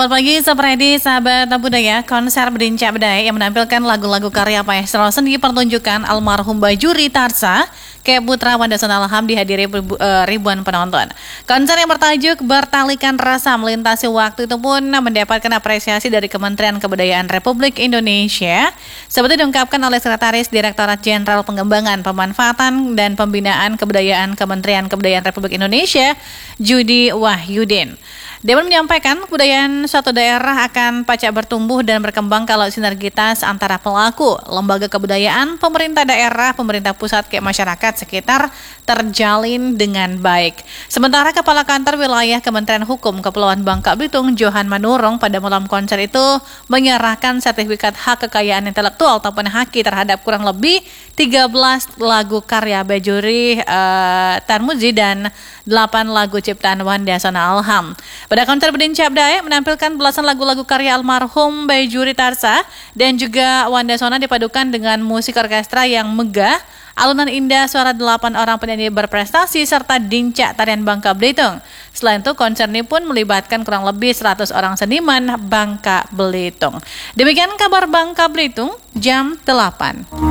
Selamat pagi, Sapredi, sahabat budaya. Konser Bedincak Bedai yang menampilkan lagu-lagu karya maestro seni pertunjukan almarhum Bajuri Tarsa, Kek Putra Wandasona Alham dihadiri ribuan penonton. Konser yang bertajuk Bertalikan Rasa Melintasi Waktu itu pun mendapatkan apresiasi dari Kementerian Kebudayaan Republik Indonesia, seperti diungkapkan oleh Sekretaris Direktorat Jenderal Pengembangan, Pemanfaatan, dan Pembinaan Kebudayaan Kementerian Kebudayaan Republik Indonesia, Judi Wahyudin. Dia menyampaikan kebudayaan suatu daerah akan pacak bertumbuh dan berkembang kalau sinergitas antara pelaku, lembaga kebudayaan, pemerintah daerah, pemerintah pusat, ke masyarakat sekitar terjalin dengan baik. Sementara Kepala Kantor Wilayah Kementerian Hukum Kepulauan Bangka Belitung, Johan Manurung, pada malam konser itu menyerahkan sertifikat hak kekayaan intelektual ataupun haki terhadap kurang lebih 13 lagu karya Bajuri Tarmuzi dan 8 lagu ciptaan Wandasona Alham. Pada konser Bedincak Bedai menampilkan belasan lagu-lagu karya almarhum Bajuri Tarsa dan juga Wandasona dipadukan dengan musik orkestra yang megah, alunan indah, suara 8 orang penyanyi berprestasi serta dincak tarian Bangka Belitung. Selain itu, konser ini pun melibatkan kurang lebih 100 orang seniman Bangka Belitung. Demikian kabar Bangka Belitung jam 8.